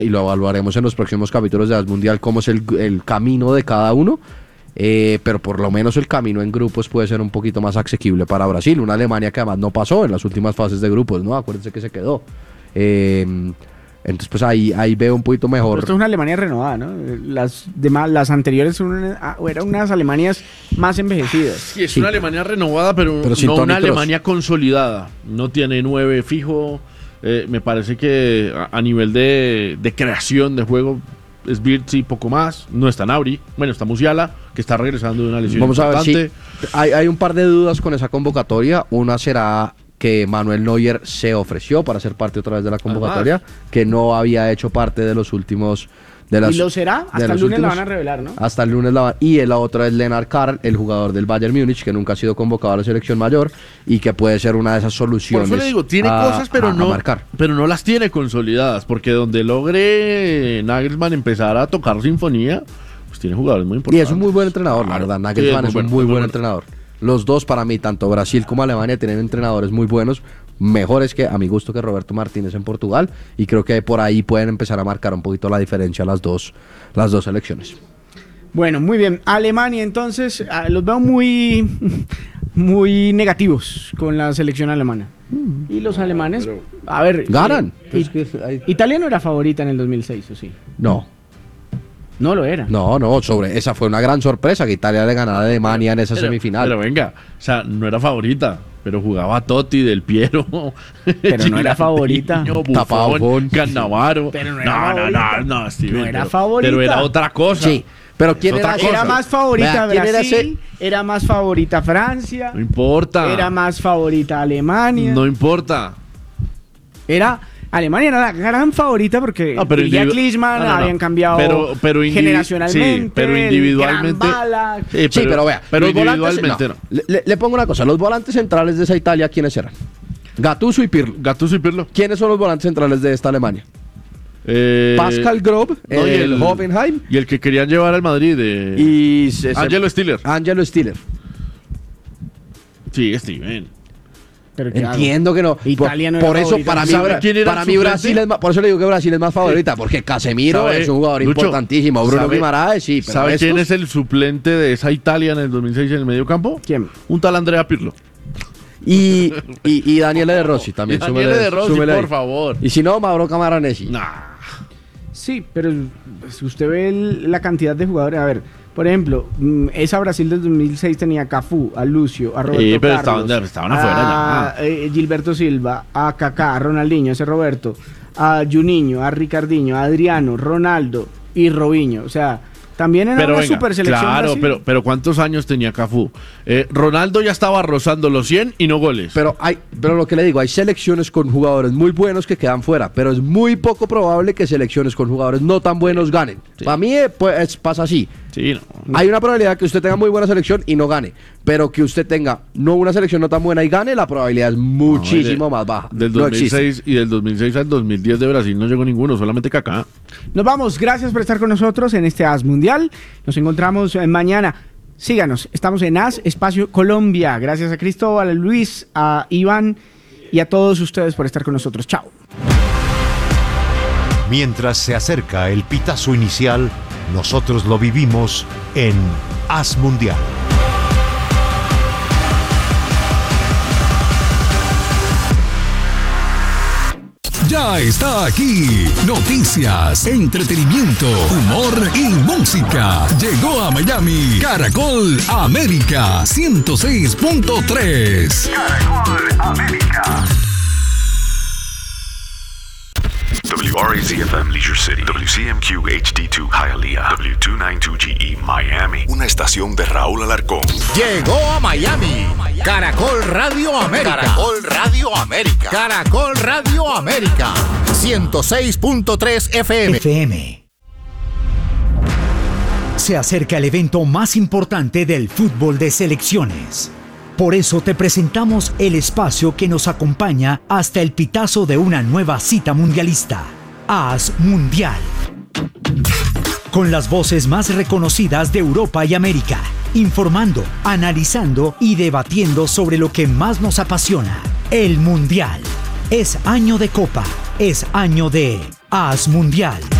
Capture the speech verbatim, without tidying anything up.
y lo evaluaremos en los próximos capítulos de As Mundial, cómo es el, el camino de cada uno. Eh, pero por lo menos el camino en grupos puede ser un poquito más asequible para Brasil, una Alemania que además no pasó en las últimas fases de grupos, ¿no? Acuérdense que se quedó. Eh, entonces pues ahí, ahí veo un poquito mejor. Pero esto es una Alemania renovada, ¿no? Las demás, las anteriores eran, eran unas Alemanias más envejecidas. Sí, es sí. una Alemania renovada, pero, pero no una Kroos. Alemania consolidada. No tiene nueve fijo. Eh, me parece que a, a nivel de, de creación de juego es Wirtz y poco más. No está Gnabry. Bueno, está Musiala, que está regresando de una lesión Vamos importante. a ver si hay, hay un par de dudas con esa convocatoria. Una será que Manuel Neuer se ofreció para ser parte otra vez de la convocatoria, además, que no había hecho parte de los últimos... De las, ¿Y lo será? Hasta el lunes últimos, la van a revelar, ¿no? Hasta el lunes la van. Y la otra es Lennart Karl, el jugador del Bayern Múnich, que nunca ha sido convocado a la selección mayor y que puede ser una de esas soluciones. Por eso le digo, tiene a, cosas, pero a, no, a marcar. pero no las tiene consolidadas, porque donde logre Nagelsmann empezar a tocar sinfonía, pues tiene jugadores muy importantes. Y es un muy buen entrenador, claro, la verdad. Nagelsmann sí, es, es un muy, muy buen bueno. entrenador. Los dos, para mí, tanto Brasil como Alemania, tienen entrenadores muy buenos, mejores que, a mi gusto, que Roberto Martínez en Portugal, y creo que por ahí pueden empezar a marcar un poquito la diferencia las dos, las dos selecciones. Bueno, muy bien. Alemania, entonces, los veo muy, muy negativos con la selección alemana. Y los alemanes, pero, a ver... ¿Ganan? Eh, pues que hay... Italia no era favorita en el dos mil seis, ¿o sí? No. No lo era. No, no, sobre esa fue una gran sorpresa que Italia le ganara a Alemania en esa pero, semifinal. Pero venga, o sea, no era favorita, pero jugaba Totti, Del Piero. Pero no era favorita. Buffon, Cannavaro. Pero no no, era no, favorita. no, no, Steven, no era pero, favorita. Pero era otra cosa. Sí. Pero ¿quién era? Era más favorita Vea, Brasil, era, ese? era más favorita Francia. No importa. Era más favorita Alemania. No importa. Era... Alemania era la gran favorita porque no, pero Ilya individu- Klinsmann no, no, no. habían cambiado pero, pero individu- generacionalmente, sí, pero individualmente. el gran Ballack. Sí, pero, sí, pero vea, pero los volantes, individualmente no. no. Le, le pongo una cosa, los volantes centrales de esa Italia, ¿quiénes eran? Gattuso y Pirlo. Gattuso y Pirlo. ¿Quiénes son los volantes centrales de esta Alemania? Eh, Pascal Grob, no, el, y el Hoffenheim. Y el que querían llevar al Madrid. Eh, y se, Angelo Stiller. Angelo Stiller. Sí, Steven. Pero entiendo que no. Italia no por, por eso favorita. para mí, ¿Sabe para mí Brasil es más, por eso le digo que Brasil es más favorita, porque Casemiro ¿Sabe, es un jugador Lucho, importantísimo, Bruno ¿sabe, Guimaraes, sí, pero ¿sabe estos... quién es el suplente de esa Italia en el dos mil seis en el medio campo? ¿Quién? Un tal Andrea Pirlo. Y, y, y Daniele De Rossi también. Y Daniele De Rossi, por ahí. favor. Y si no, Mauro Camoranesi. Nah. Sí, pero si usted ve el, la cantidad de jugadores, a ver, por ejemplo, esa Brasil del dos mil seis tenía a Cafú, a Lucio, a Roberto Sí, pero Carlos, estaban, estaban afuera a eh, Gilberto Silva, a Kaká, a Ronaldinho, ese Roberto, a Juninho, a Ricardinho, a Adriano, Ronaldo y Robinho, o sea... También era pero una venga, super selección. Claro, Brasil. pero, pero ¿cuántos años tenía Cafú? Eh, Ronaldo ya estaba rozando los cien y no goles. Pero hay, pero lo que le digo, hay selecciones con jugadores muy buenos que quedan fuera, pero es muy poco probable que selecciones con jugadores no tan buenos ganen. Sí. Para mí pues, pasa así. Sí, no. Hay una probabilidad que usted tenga muy buena selección y no gane, pero que usted tenga no una selección no tan buena y gane, la probabilidad es muchísimo no, de, más baja. Del dos mil seis no y del dos mil seis al dos mil diez de Brasil no llegó ninguno, solamente Kaká. Nos vamos, gracias por estar con nosotros en este As Mundial. Nos encontramos mañana. Síganos, estamos en As Espacio Colombia. Gracias a Cristóbal, a Luis, a Iván y a todos ustedes por estar con nosotros. Chao. Mientras se acerca el pitazo inicial, nosotros lo vivimos en As Mundial. Ya está aquí. Noticias, entretenimiento, humor y música. Llegó a Miami Caracol América ciento seis punto tres. Caracol América. W R A Z F M Leisure City, W C M Q H D dos Hialeah, W doscientos noventa y dos G E Miami. Una estación de Raúl Alarcón. Llegó a Miami Caracol Radio América. Caracol Radio América. Caracol Radio América ciento seis punto tres F M. F M. Se acerca el evento más importante del fútbol de selecciones. Por eso te presentamos el espacio que nos acompaña hasta el pitazo de una nueva cita mundialista. As Mundial. Con las voces más reconocidas de Europa y América, informando, analizando y debatiendo sobre lo que más nos apasiona, el Mundial. Es año de Copa, Es año de As Mundial.